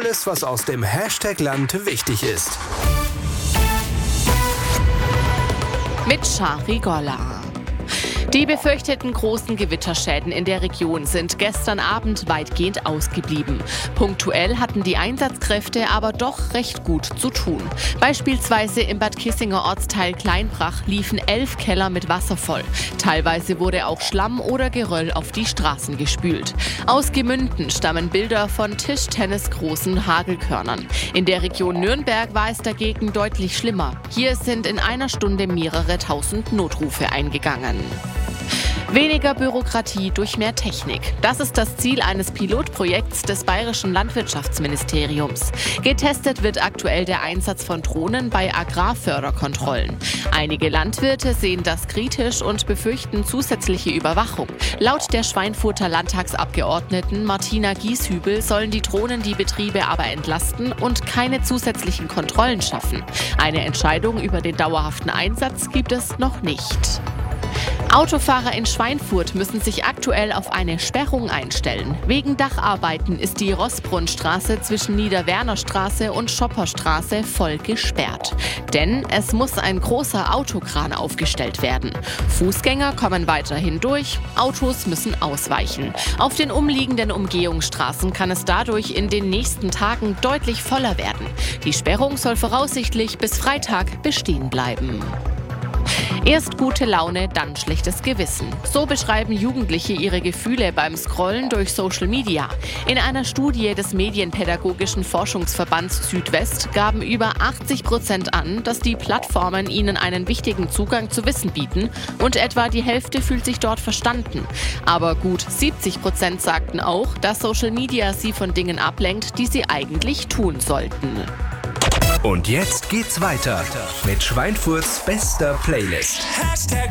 Alles, was aus dem #Land wichtig ist. Mit Shari Golla. Die befürchteten großen Gewitterschäden in der Region sind gestern Abend weitgehend ausgeblieben. Punktuell hatten die Einsatzkräfte aber doch recht gut zu tun. Beispielsweise im Bad Kissinger Ortsteil Kleinbrach liefen 11 Keller mit Wasser voll. Teilweise wurde auch Schlamm oder Geröll auf die Straßen gespült. Aus Gemünden stammen Bilder von tischtennisgroßen Hagelkörnern. In der Region Nürnberg war es dagegen deutlich schlimmer. Hier sind in einer Stunde mehrere tausend Notrufe eingegangen. Weniger Bürokratie durch mehr Technik. Das ist das Ziel eines Pilotprojekts des Bayerischen Landwirtschaftsministeriums. Getestet wird aktuell der Einsatz von Drohnen bei Agrarförderkontrollen. Einige Landwirte sehen das kritisch und befürchten zusätzliche Überwachung. Laut der Schweinfurter Landtagsabgeordneten Martina Gieshübel sollen die Drohnen die Betriebe aber entlasten und keine zusätzlichen Kontrollen schaffen. Eine Entscheidung über den dauerhaften Einsatz gibt es noch nicht. Autofahrer in Schweinfurt müssen sich aktuell auf eine Sperrung einstellen. Wegen Dacharbeiten ist die Rossbrunnstraße zwischen Niederwernerstraße und Schopperstraße voll gesperrt. Denn es muss ein großer Autokran aufgestellt werden. Fußgänger kommen weiterhin durch, Autos müssen ausweichen. Auf den umliegenden Umgehungsstraßen kann es dadurch in den nächsten Tagen deutlich voller werden. Die Sperrung soll voraussichtlich bis Freitag bestehen bleiben. Erst gute Laune, dann schlechtes Gewissen. So beschreiben Jugendliche ihre Gefühle beim Scrollen durch Social Media. In einer Studie des Medienpädagogischen Forschungsverbands Südwest gaben über 80% an, dass die Plattformen ihnen einen wichtigen Zugang zu Wissen bieten und etwa die Hälfte fühlt sich dort verstanden. Aber gut 70% sagten auch, dass Social Media sie von Dingen ablenkt, die sie eigentlich tun sollten. Und jetzt geht's weiter mit Schweinfurts bester Playlist.